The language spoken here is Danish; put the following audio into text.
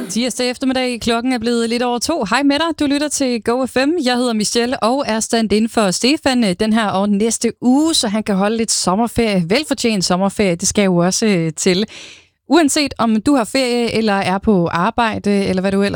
Tirsdag eftermiddag, klokken er blevet lidt over 2. Hej med dig, du lytter til Go FM. Jeg hedder Michelle og er stand-in for Stefan den her og næste uge, så han kan holde lidt sommerferie. Velfortjent sommerferie, det skal jo også til. Uanset om du har ferie eller er på arbejde, eller hvad du ellers